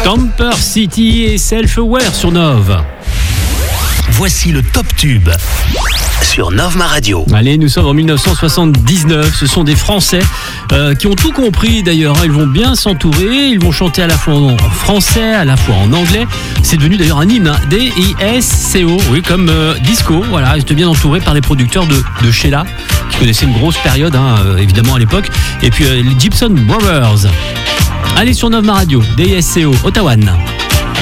Camper City et Self-Aware sur Nove. Voici le Top Tube sur Nove Ma Radio. Allez, nous sommes en 1979. Ce sont des Français qui ont tout compris d'ailleurs. Ils vont bien s'entourer. Ils vont chanter à la fois en français, à la fois en anglais. C'est devenu d'ailleurs un hymne, D-I-S-C-O, oui, comme disco. Voilà, ils étaient bien entourés par les producteurs de Sheila, qui connaissaient une grosse période, évidemment à l'époque. Et puis les Gibson Brothers. Allez sur Nove Ma Radio, D-I-S-C-O, Ottawa.